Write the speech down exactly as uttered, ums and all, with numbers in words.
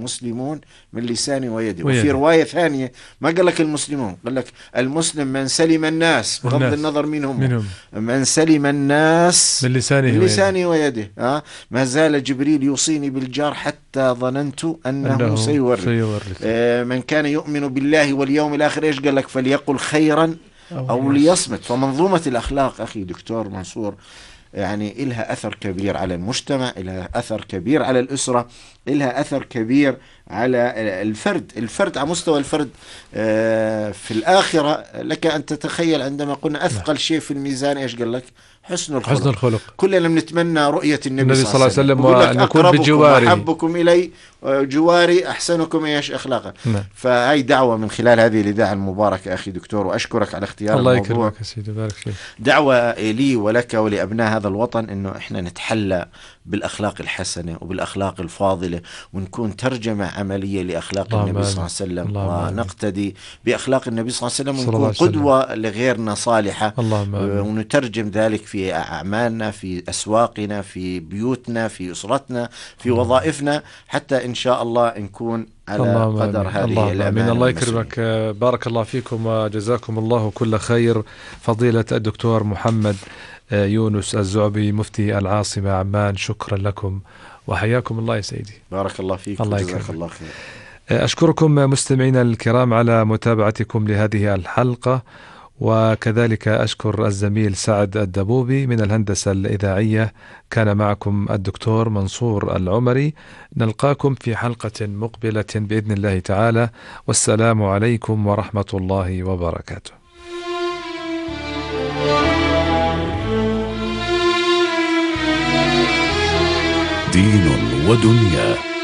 المسلمون من لسانه ويده. ويده. وفي رواية ثانية ما قال لك المسلمون، قال لك المسلم من سلم الناس بغض الناس. النظر منهم, منهم من سلم الناس من لسانه, من ويده. لسانه ويده. أه؟ ما زال جبريل يوصيني بالجار حتى ظننت أنه, أنه سيورث. سيورث. آه من كان يؤمن بالله واليوم الآخر إيش قال لك؟ فليقل خيرا أو, أو ليصمت. فمنظومة الأخلاق أخي دكتور منصور يعني إلها أثر كبير على المجتمع، إلها أثر كبير على الأسرة، إلها أثر كبير على الفرد. الفرد على مستوى الفرد في الآخرة. لك أن تتخيل عندما قلنا أثقل شيء في الميزان إيش قال لك؟ حسن الخلق. حسن الخلق. كلنا بنتمنى رؤية النبي, النبي صلى الله عليه وسلم، وأن نكون بجواره، أحبكم إلي جواري أحسنكم إيش أخلاقا. نعم. فهي دعوة من خلال هذه الإذاعة المباركة أخي دكتور، وأشكرك على اختيار الله الموضوع. الله يكرمك يا سيدي، بارك فيك. دعوة لي ولك ولأبناء هذا الوطن إنه إحنا نتحلى بالأخلاق الحسنة وبالأخلاق الفاضلة، ونكون ترجمة عملية لأخلاق النبي صلى الله عليه وسلم، ونقتدي بأخلاق النبي صلى الله عليه وسلم، ونكون قدوة لغيرنا صالحة، ونترجم ذلك في أعمالنا، في أسواقنا، في بيوتنا، في أسرتنا، في وظائفنا، حتى إن شاء الله نكون على قدر هذه الأمانة. الله يكرمك، بارك الله فيكم وجزاكم الله كل خير. فضيلة الدكتور محمد يونس الزعبي مفتي العاصمة عمان، شكرا لكم وحياكم الله يا سيدي. بارك الله فيك، الله جزاك الله خير. أشكركم مستمعينا الكرام على متابعتكم لهذه الحلقة، وكذلك أشكر الزميل سعد الدبوبي من الهندسة الإذاعية. كان معكم الدكتور منصور العمري. نلقاكم في حلقة مقبلة بإذن الله تعالى، والسلام عليكم ورحمة الله وبركاته. دين ودنيا.